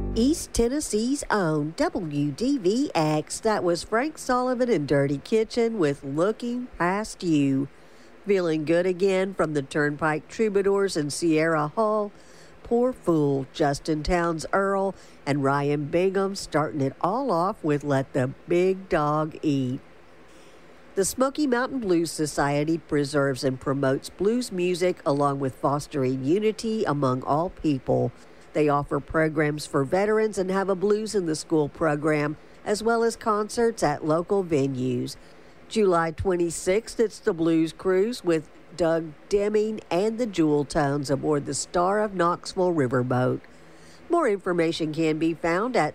East Tennessee's own WDVX. That was Frank Sullivan and Dirty Kitchen with Looking Past You. Feeling good again from the Turnpike Troubadours and Sierra Hall. Poor Fool, Justin Townes Earl, and Ryan Bingham starting it all off with Let the Big Dog Eat. The Smoky Mountain Blues Society preserves and promotes blues music along with fostering unity among all people. They offer programs for veterans and have a Blues in the School program, as well as concerts at local venues. July 26th, it's the Blues Cruise with Doug Deming and the Jewel Tones aboard the Star of Knoxville riverboat. More information can be found at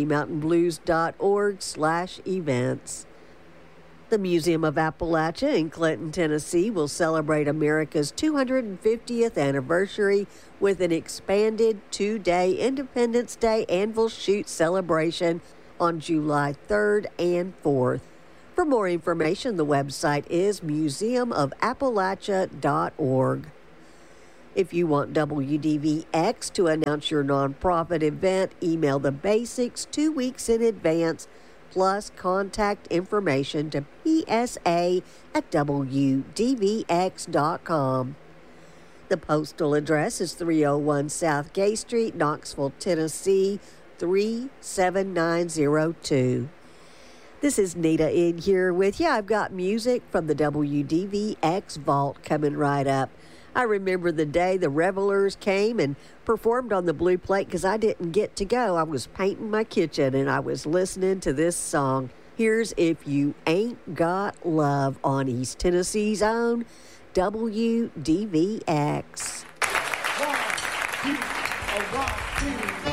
SmokyMountainBlues.org/events. The Museum of Appalachia in Clinton, Tennessee will celebrate America's 250th anniversary with an expanded two-day Independence Day anvil shoot celebration on July 3rd and 4th. For more information, the website is museumofappalachia.org. If you want WDVX to announce your nonprofit event, email the basics 2 weeks in advance, plus contact information to psa@wdvx.com. The postal address is 301 South Gay Street, Knoxville, Tennessee, 37902. This is Nita in here with you. I've got music from the WDVX Vault coming right up. I remember the day the Revelers came and performed on the Blue Plate because I didn't get to go. I was painting my kitchen and I was listening to this song. Here's If You Ain't Got Love on East Tennessee's own WDVX. 1, 2, 1, 2.